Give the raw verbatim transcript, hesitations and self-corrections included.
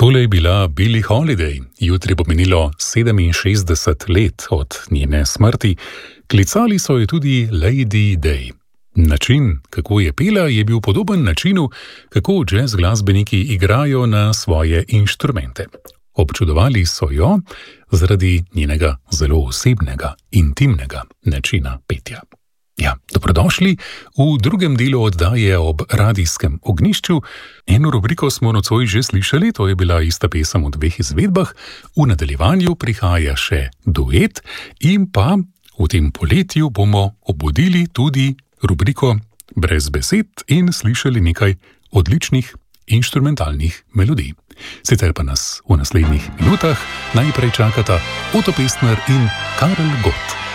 Tole je bila Billie Holiday, jutri bo minilo sedeminšestdeset let od njene smrti. Klicali so jo tudi Lady Day. Način, kako je pela, je bil podoben načinu, kako jazz glasbeniki igrajo na svoje inštrumente. Občudovali so jo zaradi njenega zelo osebnega, intimnega načina petja. Ja, dobrodošli v drugem delu oddaje ob radijskem ognjišču. Eno rubriko smo nocoj že slišali, to je bila ista pesem v dveh izvedbah. V nadaljevanju prihaja še duet in pa v tem poletju bomo obudili tudi rubriko Brez besed in slišali nekaj odličnih inštrumentalnih melodij. Sicer pa nas v naslednjih minutah najprej čakata Otto Pestner in Karel Gott.